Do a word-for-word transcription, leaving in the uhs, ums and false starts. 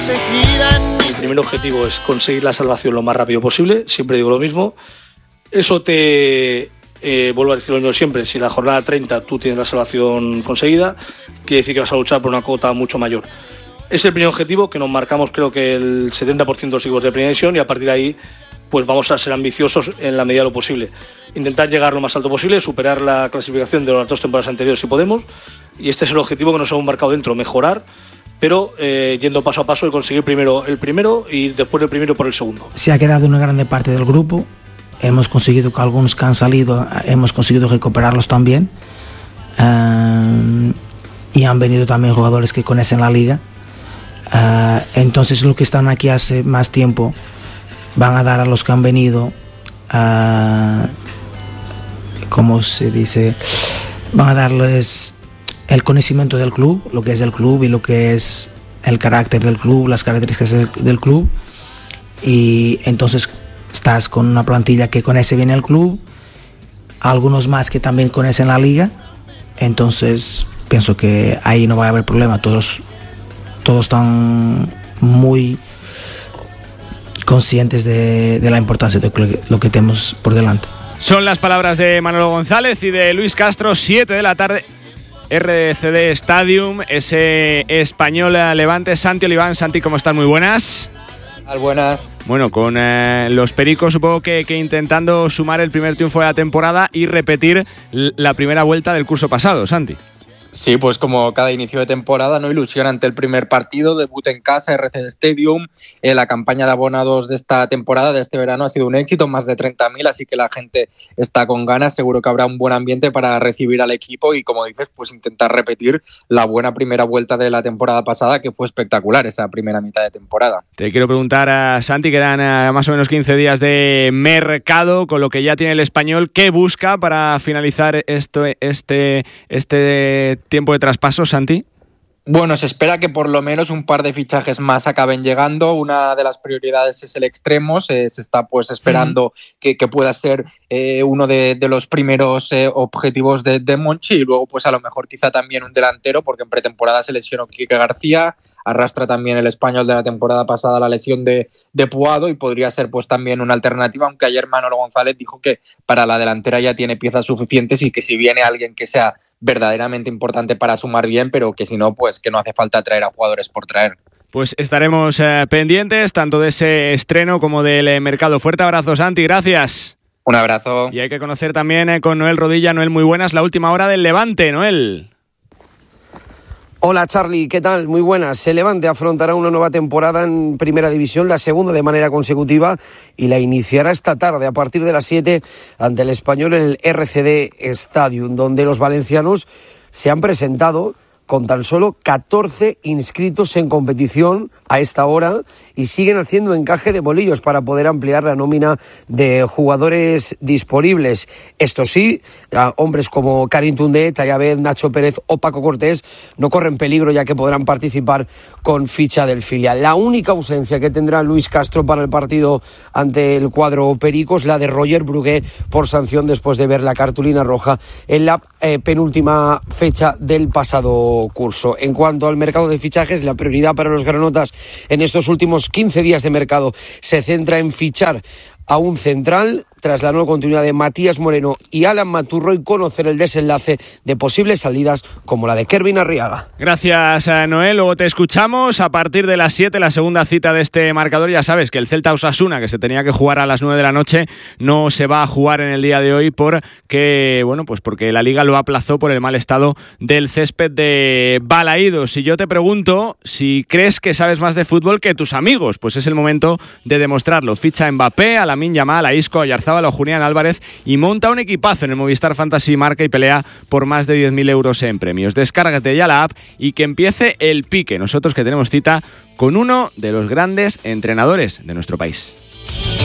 Mi primer objetivo es conseguir la salvación lo más rápido posible, siempre digo lo mismo. Eso te, eh, vuelvo a decir lo mismo siempre, si la jornada treinta tú tienes la salvación conseguida, quiere decir que vas a luchar por una cota mucho mayor. Es el primer objetivo que nos marcamos, creo que el setenta por ciento de los equipos de primera división, y a partir de ahí pues vamos a ser ambiciosos en la medida de lo posible. Intentar llegar lo más alto posible, superar la clasificación de las dos temporadas anteriores si podemos, y este es el objetivo que nos hemos marcado dentro, mejorar, pero eh, yendo paso a paso y conseguir primero el primero y después el primero por el segundo. Se ha quedado una grande parte del grupo, hemos conseguido que algunos que han salido, hemos conseguido recuperarlos también, uh, y han venido también jugadores que conocen la liga, uh, entonces los que están aquí hace más tiempo van a dar a los que han venido, uh, ¿cómo se dice? Van a darles el conocimiento del club, lo que es el club y lo que es el carácter del club, las características del, del club, y entonces estás con una plantilla que conoce bien el club, algunos más que también conocen la liga, entonces pienso que ahí no va a haber problema, todos, todos están muy conscientes de, de la importancia de lo que tenemos por delante. Son las palabras de Manolo González y de Luis Castro, siete de la tarde, R C D Stadium, ese Español Levante. Santi Oliván, Santi, ¿cómo estás? Muy buenas. Buenas. Bueno, con eh, los Pericos supongo que, que intentando sumar el primer triunfo de la temporada y repetir la primera vuelta del curso pasado, Santi. Sí, pues como cada inicio de temporada, no ilusión ante el primer partido, debut en casa, R C D Stadium. Eh, la campaña de abonados de esta temporada, de este verano, ha sido un éxito, más de treinta mil, así que la gente está con ganas. Seguro que habrá un buen ambiente para recibir al equipo y, como dices, pues intentar repetir la buena primera vuelta de la temporada pasada, que fue espectacular esa primera mitad de temporada. Te quiero preguntar a Santi, quedan a más o menos quince días de mercado, con lo que ya tiene el Español, ¿qué busca para finalizar esto, este, este tiempo de traspaso, Santi? Bueno, se espera que por lo menos un par de fichajes más acaben llegando. Una de las prioridades es el extremo. Se, se está pues esperando mm. que, que pueda ser eh, uno de, de los primeros eh, objetivos de, de Monchi, y luego pues a lo mejor quizá también un delantero, porque en pretemporada se lesionó Quique García, arrastra también el Español de la temporada pasada la lesión de, de Puado, y podría ser pues también una alternativa, aunque ayer Manolo González dijo que para la delantera ya tiene piezas suficientes y que si viene alguien que sea verdaderamente importante para sumar bien, pero que si no, pues que no hace falta traer a jugadores por traer. Pues estaremos eh, pendientes tanto de ese estreno como del eh, mercado. Fuerte abrazo, Santi, gracias. Un abrazo. Y hay que conocer también eh, con Noel Rodilla. Noel, muy buenas, la última hora del Levante, Noel. Hola Charlie, ¿qué tal? Muy buenas. El Levante afrontará una nueva temporada en Primera División, la segunda de manera consecutiva, y la iniciará esta tarde a partir de las siete ante el Español en el R C D Stadium, donde los valencianos se han presentado con tan solo catorce inscritos en competición a esta hora y siguen haciendo encaje de bolillos para poder ampliar la nómina de jugadores disponibles. Esto sí, hombres como Karim Toundé, Tayabed, Nacho Pérez o Paco Cortés no corren peligro, ya que podrán participar con ficha del filial. La única ausencia que tendrá Luis Castro para el partido ante el cuadro Perico es la de Roger Brugué por sanción después de ver la cartulina roja en la eh, penúltima fecha del pasado curso. En cuanto al mercado de fichajes, la prioridad para los granotas en estos últimos quince días de mercado se centra en fichar a un central tras la nueva continuidad de Matías Moreno y Alan Maturro, y conocer el desenlace de posibles salidas como la de Kervin Arriaga. Gracias, Noel. Luego te escuchamos a partir de las siete, la segunda cita de este marcador. Ya sabes que el Celta Osasuna, que se tenía que jugar a las nueve de la noche, no se va a jugar en el día de hoy porque, bueno, pues porque la Liga lo aplazó por el mal estado del césped de Balaídos. Si yo te pregunto si crees que sabes más de fútbol que tus amigos, pues es el momento de demostrarlo. Ficha a Mbappé, a Lamine Yamal, a Isco, a Oyarzabal o Julián Álvarez y monta un equipazo en el Movistar Fantasy Marca y pelea por más de diez mil euros en premios. Descárgate ya la app y que empiece el pique. Nosotros que tenemos cita con uno de los grandes entrenadores de nuestro país.